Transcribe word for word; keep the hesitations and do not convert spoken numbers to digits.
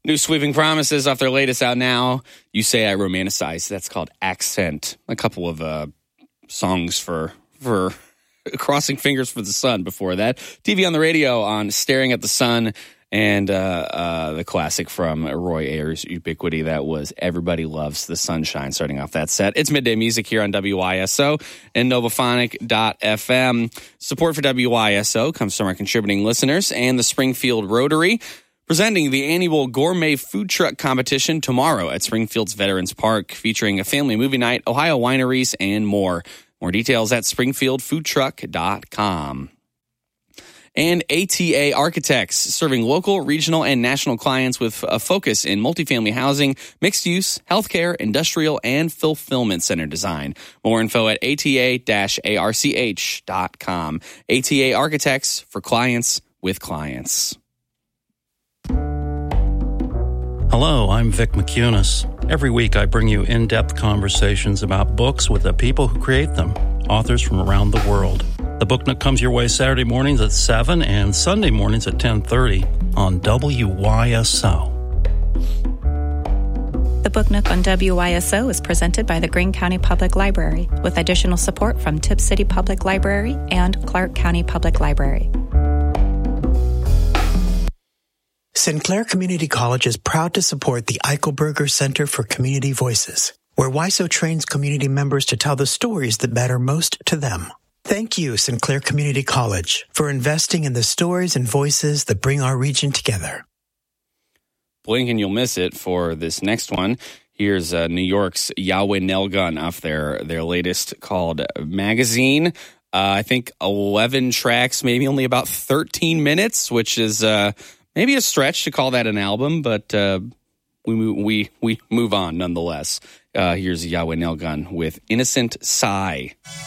New Sweeping Promises off their latest out now. You Say I Romanticize. That's called Accent. A couple of uh, songs for for Crossing Fingers for the Sun before that. T V on the Radio on Staring at the Sun. And uh, uh, the classic from Roy Ayers, Ubiquity, that was Everybody Loves the Sunshine, starting off that set. It's Midday Music here on W I S O and Novophonic dot f m. Support for W I S O comes from our contributing listeners and the Springfield Rotary, presenting the annual Gourmet Food Truck Competition tomorrow at Springfield's Veterans Park, featuring a family movie night, Ohio wineries, and more. More details at springfield food truck dot com. And A T A Architects, serving local, regional, and national clients with a focus in multifamily housing, mixed use, healthcare, industrial, and fulfillment center design. More info at A T A A R C H dot com. A T A Architects, for clients with clients. Hello, I'm Vic McCunis. Every week I bring you in-depth conversations about books with the people who create them, authors from around the world. The Book Nook comes your way Saturday mornings at seven and Sunday mornings at ten thirty on W Y S O. The Book Nook on W Y S O is presented by the Greene County Public Library, with additional support from Tipp City Public Library and Clark County Public Library. Sinclair Community College is proud to support the Eichelberger Center for Community Voices, where W I S O trains community members to tell the stories that matter most to them. Thank you, Sinclair Community College, for investing in the stories and voices that bring our region together. Blink and you'll miss it for this next one. Here's uh, New York's Yahweh Nelgun off their, their latest called Magazine. Uh, I think eleven tracks, maybe only about thirteen minutes, which is uh, maybe a stretch to call that an album, but uh, we, we, we move on nonetheless. Uh, here's Yahweh Nelgun with Innocent Sigh.